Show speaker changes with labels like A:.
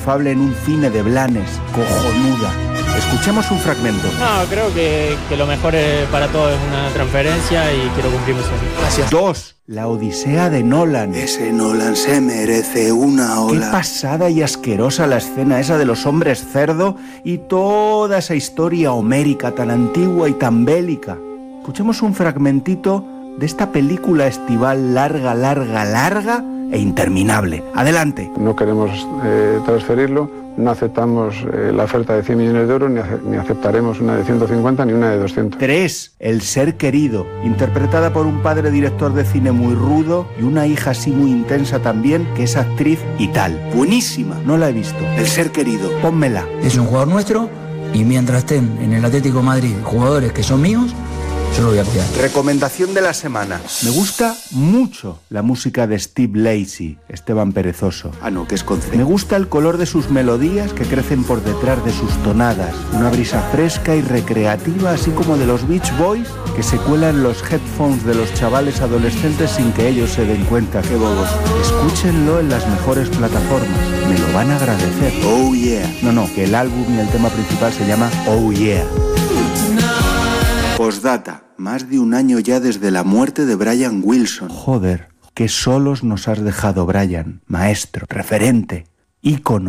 A: inefable en un cine de Blanes, cojonuda. Escuchemos un fragmento.
B: No, creo que lo mejor para todos es una transferencia y quiero cumplir mi sueño.
A: Gracias. 2. La Odisea de Nolan.
C: Ese Nolan se merece una ola.
A: Qué pasada y asquerosa la escena esa de los hombres cerdo y toda esa historia homérica tan antigua y tan bélica. Escuchemos un fragmentito de esta película estival larga e interminable. Adelante.
D: No queremos transferirlo, no aceptamos la oferta de 100 millones de euros, ni aceptaremos una de 150 ni una de 200.
A: 3. El ser querido, interpretada por un padre director de cine muy rudo y una hija así muy intensa también, que es actriz y tal. Buenísima, no la he visto. El ser querido, pónmela.
E: Es un jugador nuestro y mientras estén en el Atlético de Madrid jugadores que son míos, yo lo voy a cuidar.
A: Recomendación de la semana. Me gusta mucho la música de Steve Lacy, Esteban Perezoso.
C: Que es con C.
A: Me gusta el color de sus melodías que crecen por detrás de sus tonadas. Una brisa fresca y recreativa, así como de los Beach Boys, que se cuelan los headphones de los chavales adolescentes sin que ellos se den cuenta. ¡Qué bobos! Escúchenlo en las mejores plataformas. Me lo van a agradecer.
C: Oh yeah.
A: No, que el álbum y el tema principal se llama Oh yeah.
C: Postdata. Más de un año ya desde la muerte de Brian Wilson.
A: Joder, qué solos nos has dejado, Brian. Maestro, referente, ícono.